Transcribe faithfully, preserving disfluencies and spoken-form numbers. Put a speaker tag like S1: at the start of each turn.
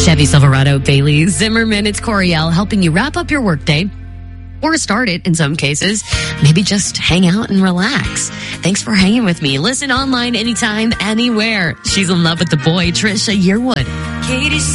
S1: Chevy Silverado, Bailey Zimmerman, it's Coriel helping you wrap up your workday. Or start it in some cases. Maybe just hang out and relax. Thanks for hanging with me. Listen online anytime, anywhere. She's in love with the boy, Trisha Yearwood. Katie